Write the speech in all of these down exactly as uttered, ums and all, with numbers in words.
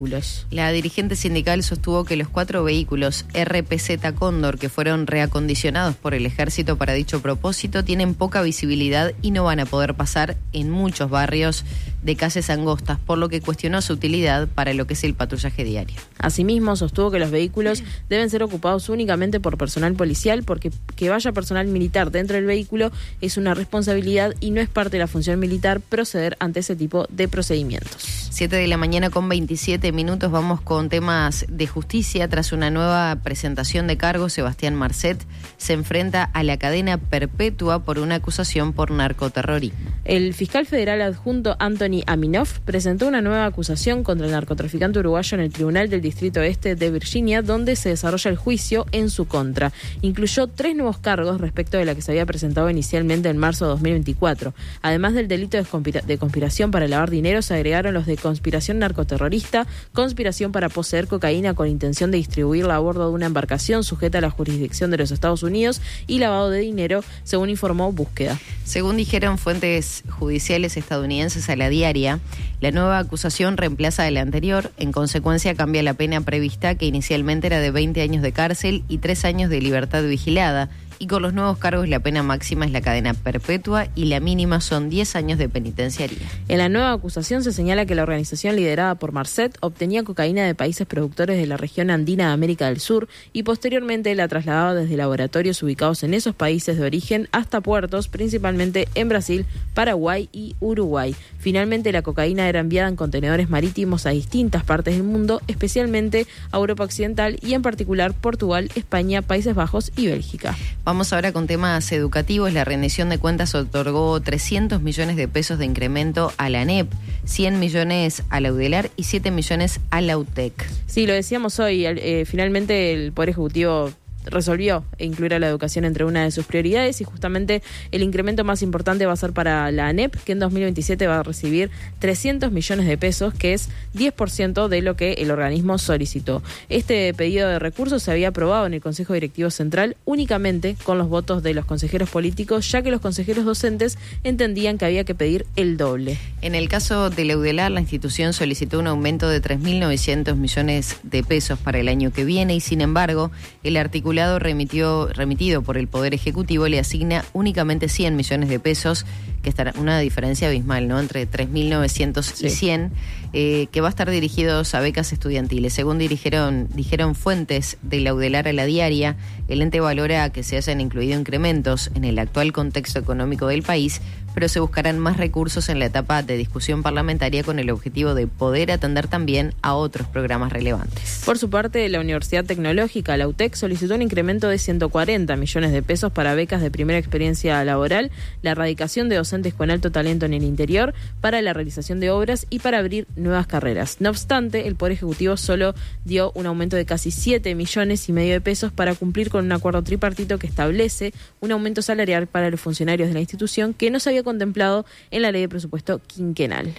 La dirigente sindical sostuvo que los cuatro vehículos R P Z Cóndor que fueron reacondicionados por el ejército para dicho propósito tienen poca visibilidad y no van a poder pasar en muchos barrios de calles angostas, por lo que cuestionó su utilidad para lo que es el patrullaje diario. Asimismo, sostuvo que los vehículos deben ser ocupados únicamente por personal policial, porque que vaya personal militar dentro del vehículo es una responsabilidad y no es parte de la función militar proceder ante ese tipo de procedimientos. siete de la mañana con veintisiete minutos, vamos con temas de justicia. Tras una nueva presentación de cargos, Sebastián Marcet se enfrenta a la cadena perpetua por una acusación por narcoterrorismo. El fiscal federal adjunto Anthony Aminov presentó una nueva acusación contra el narcotraficante uruguayo en el Tribunal del Distrito Este de Virginia, donde se desarrolla el juicio en su contra. Incluyó tres nuevos cargos respecto de la que se había presentado inicialmente en marzo de dos mil veinticuatro. Además del delito de, conspira- de conspiración para lavar dinero, se agregaron los de conspiración narcoterrorista, conspiración para poseer cocaína con intención de distribuirla a bordo de una embarcación sujeta a la jurisdicción de los Estados Unidos y lavado de dinero, según informó Búsqueda. Según dijeron fuentes judiciales estadounidenses a la Diaria, la nueva acusación reemplaza a la anterior. En consecuencia, cambia la pena prevista, que inicialmente era de veinte años de cárcel y tres años de libertad vigilada. Y con los nuevos cargos la pena máxima es la cadena perpetua y la mínima son diez años de penitenciaría. En la nueva acusación se señala que la organización liderada por Marcet obtenía cocaína de países productores de la región andina de América del Sur y posteriormente la trasladaba desde laboratorios ubicados en esos países de origen hasta puertos, principalmente en Brasil, Paraguay y Uruguay. Finalmente, la cocaína era enviada en contenedores marítimos a distintas partes del mundo, especialmente a Europa Occidental y en particular Portugal, España, Países Bajos y Bélgica. Vamos ahora con temas educativos. La rendición de cuentas otorgó trescientos millones de pesos de incremento a la ANEP, cien millones a la UDELAR y siete millones a la UTEC. Sí, lo decíamos hoy, eh, finalmente el Poder Ejecutivo resolvió incluir a la educación entre una de sus prioridades y justamente el incremento más importante va a ser para la ANEP, que en dos mil veintisiete va a recibir trescientos millones de pesos, que es diez por ciento de lo que el organismo solicitó. Este pedido de recursos se había aprobado en el Consejo Directivo Central únicamente con los votos de los consejeros políticos, ya que los consejeros docentes entendían que había que pedir el doble. En el caso de la UDELAR, la institución solicitó un aumento de tres mil novecientos millones de pesos para el año que viene y, sin embargo, el artículo remitió, remitido por el Poder Ejecutivo le asigna únicamente cien millones de pesos, que estará una diferencia abismal, ¿no? Entre tres mil novecientos sí. y cien, eh, que va a estar dirigidos a becas estudiantiles. Según dijeron, dijeron fuentes de la UDELAR a la Diaria, el ente valora que se hayan incluido incrementos en el actual contexto económico del país, pero se buscarán más recursos en la etapa de discusión parlamentaria con el objetivo de poder atender también a otros programas relevantes. Por su parte, la Universidad Tecnológica, la UTEC, solicitó un incremento de ciento cuarenta millones de pesos para becas de primera experiencia laboral, la erradicación de docentes con alto talento en el interior, para la realización de obras y para abrir nuevas carreras. No obstante, el Poder Ejecutivo solo dio un aumento de casi siete millones y medio de pesos para cumplir con un acuerdo tripartito que establece un aumento salarial para los funcionarios de la institución que no se había contemplado en la ley de presupuesto quinquenal.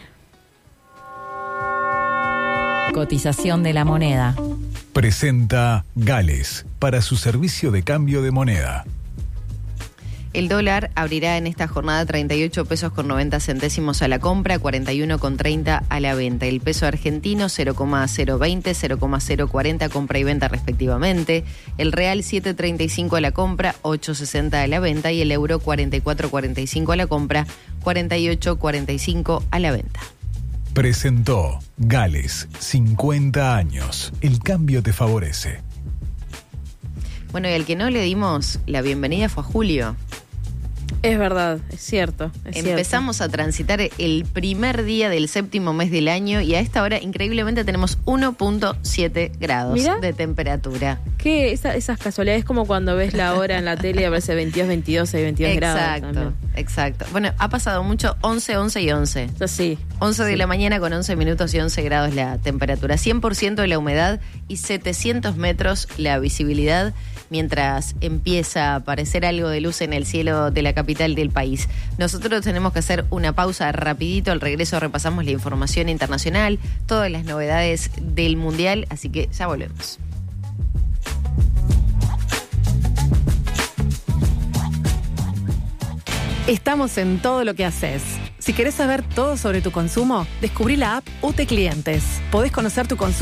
Cotización de la moneda. Presenta Gales para su servicio de cambio de moneda. El dólar abrirá en esta jornada treinta y ocho pesos con noventa centésimos a la compra, cuarenta y uno con treinta a la venta. El peso argentino cero coma cero veinte, cero coma cero cuarenta compra y venta respectivamente. El real siete treinta y cinco a la compra, ocho sesenta a la venta y el euro cuarenta y cuatro cuarenta y cinco a la compra, cuarenta y ocho cuarenta y cinco a la venta. Presentó Gales, cincuenta años. El cambio te favorece. Bueno, y al que no le dimos la bienvenida fue a Julio. Es verdad, es cierto. Es Empezamos cierto. a transitar el primer día del séptimo mes del año y a esta hora, increíblemente, tenemos uno punto siete grados ¿Mirá? De temperatura. ¿Qué? Esa, esas casualidades, como cuando ves la hora en la tele y aparece veintidós, veintidós, hay veintidós exacto, grados. Exacto, exacto. Bueno, ha pasado mucho, once, once y once. Sí. once sí. de la mañana con once minutos y once grados la temperatura. cien por ciento la humedad y setecientos metros la visibilidad, mientras empieza a aparecer algo de luz en el cielo de la capital del país. Nosotros tenemos que hacer una pausa rapidito. Al regreso repasamos la información internacional, todas las novedades del Mundial, así que ya volvemos. Estamos en todo lo que haces. Si querés saber todo sobre tu consumo, descubrí la app U T E Clientes. Podés conocer tu consumo